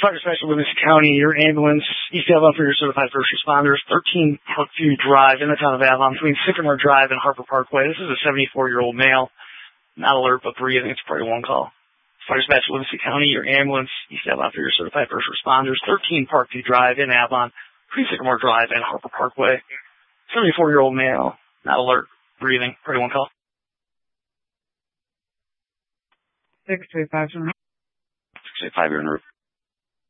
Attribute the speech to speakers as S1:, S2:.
S1: Fire Dispatch Livingston County, your ambulance, East Avalon for your certified first responders, 13 Parkview Drive in the town of Avalon between Sycamore Drive and Harper Parkway. This is a 74-year-old male, not alert but breathing. It's probably one call. Fire Dispatch Livingston County, your ambulance, East Avalon for your certified first responders, 13 Parkview Drive in Avalon between Sycamore Drive and Harper Parkway. 74-year-old male, not alert, breathing, probably one call.
S2: 635, you're en route.
S1: 685, you're en route.